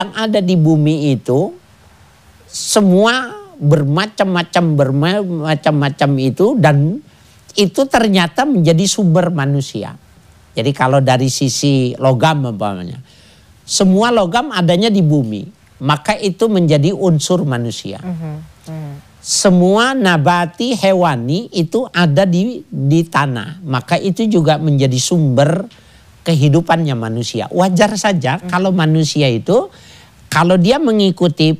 yang ada di bumi itu semua bermacam-macam itu, dan itu ternyata menjadi sumber manusia. Jadi kalau dari sisi logam umpamanya, semua logam adanya di bumi, maka itu menjadi unsur manusia. Semua nabati hewani itu ada di tanah, maka itu juga menjadi sumber kehidupannya manusia. Wajar saja kalau manusia itu, kalau dia mengikuti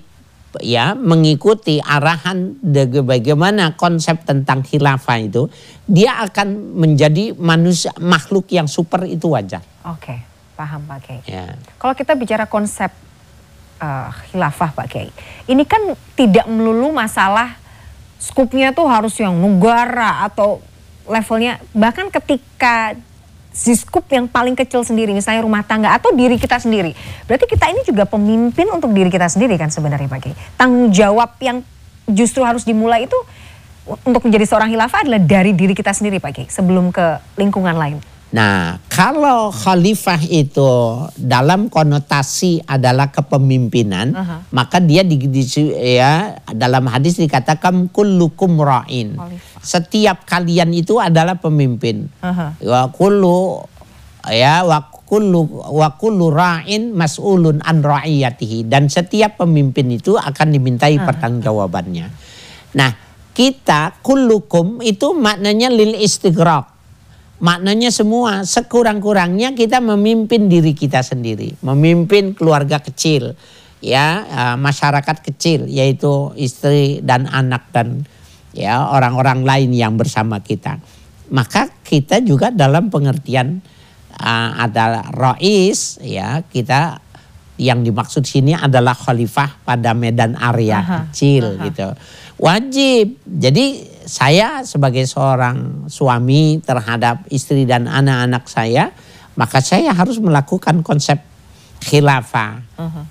arahan bagaimana konsep tentang khilafah itu, dia akan menjadi manusia, makhluk yang super, itu wajar. Oke, paham Pak Kiai. Ya. Kalau kita bicara konsep khilafah Pak Kiai, ini kan tidak melulu masalah skupnya tuh harus yang negara atau levelnya, bahkan ketika skup yang paling kecil sendiri, misalnya rumah tangga atau diri kita sendiri. Berarti kita ini juga pemimpin untuk diri kita sendiri kan sebenarnya Pak Kiai. Tanggung jawab yang justru harus dimulai itu untuk menjadi seorang khilafah adalah dari diri kita sendiri Pak Kiai, sebelum ke lingkungan lain. Nah, kalau khalifah itu dalam konotasi adalah kepemimpinan, maka dia dalam hadis dikatakan kullukum ra'in. Setiap kalian itu adalah pemimpin. Wa kullu ra'in mas'ulun an ra'iyatihi, dan setiap pemimpin itu akan dimintai pertanggungjawabannya. Nah, kita kullukum itu maknanya lil istighraq. Maknanya semua, sekurang-kurangnya kita memimpin diri kita sendiri, memimpin keluarga kecil, masyarakat kecil, yaitu istri dan anak dan orang-orang lain yang bersama kita. Maka kita juga dalam pengertian adalah rais, kita yang dimaksud sini adalah khalifah pada medan area kecil gitu. Wajib. Jadi saya sebagai seorang suami terhadap istri dan anak-anak saya, maka saya harus melakukan konsep khilafah,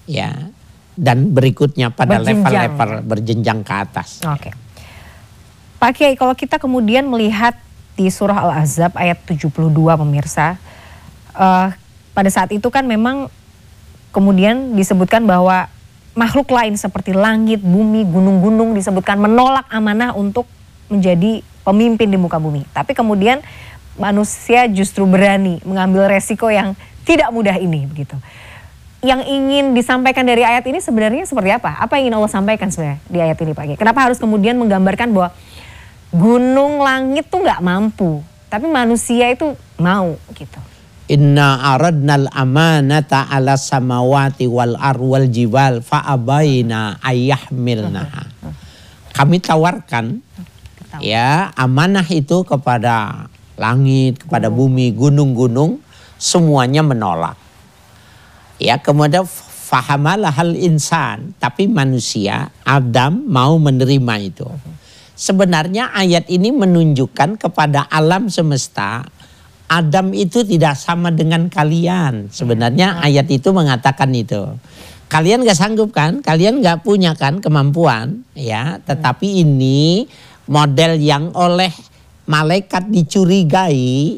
dan berikutnya pada level-level berjenjang ke atas. Oke. Pak Kiai, kalau kita kemudian melihat di surah Al-Ahzab ayat 72 pemirsa, pada saat itu kan memang kemudian disebutkan bahwa makhluk lain seperti langit, bumi, gunung-gunung disebutkan menolak amanah untuk menjadi pemimpin di muka bumi. Tapi kemudian manusia justru berani mengambil resiko yang tidak mudah ini begitu. Yang ingin disampaikan dari ayat ini sebenarnya seperti apa? Apa yang ingin Allah sampaikan sebenarnya di ayat ini Pak Kiai? Kenapa harus kemudian menggambarkan bahwa gunung, langit tuh nggak mampu, tapi manusia itu mau gitu? Inna aradnal amanata ala samawati wal arwal jibal fa'abaina ayyahmilnaha. Kami tawarkan amanah itu kepada langit, kepada bumi, gunung-gunung, semuanya menolak. Kemudian fahamalahal insan, tapi manusia Adam mau menerima itu. Sebenarnya ayat ini menunjukkan kepada alam semesta, Adam itu tidak sama dengan kalian. Sebenarnya ayat itu mengatakan itu. Kalian gak sanggup kan? Kalian gak punya kan kemampuan? Tetapi ini model yang oleh malaikat dicurigai.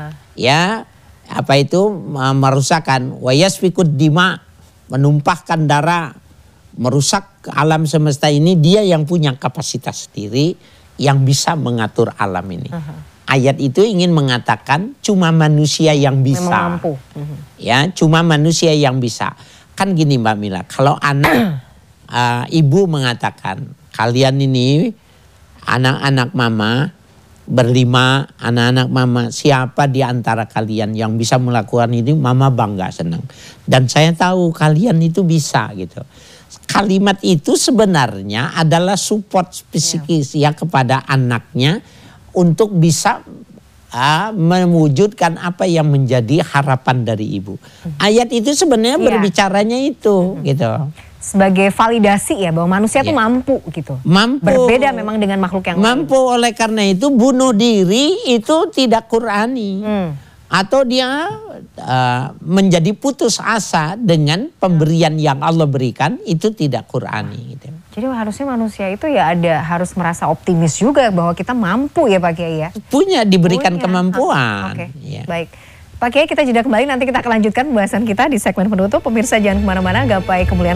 Merusakkan. Wayasfikud dima, menumpahkan darah, merusak alam semesta ini. Dia yang punya kapasitas sendiri yang bisa mengatur alam ini. Ayat itu ingin mengatakan cuma manusia yang bisa. Memang mampu. Cuma manusia yang bisa. Kan gini Mbak Mila, kalau anak ibu mengatakan, kalian ini anak-anak mama berlima, anak-anak mama, siapa di antara kalian yang bisa melakukan ini, mama bangga, senang. Dan saya tahu kalian itu bisa gitu. Kalimat itu sebenarnya adalah support psikis kepada anaknya, untuk bisa mewujudkan apa yang menjadi harapan dari ibu. Ayat itu sebenarnya berbicaranya itu gitu. Sebagai validasi bahwa manusia itu mampu gitu. Mampu. Berbeda memang dengan makhluk yang mampu lain. Oleh karena itu bunuh diri itu tidak Qur'ani. Atau dia menjadi putus asa dengan pemberian yang Allah berikan, itu tidak Qur'ani gitu. Jadi harusnya manusia itu harus merasa optimis juga bahwa kita mampu Pak Kiai Punya, diberikan kemampuan. Oke. Baik. Pak Kiai, kita jeda kembali, nanti kita akan lanjutkan pembahasan kita di segmen penutup. Pemirsa jangan kemana-mana, Gapai Kemuliaan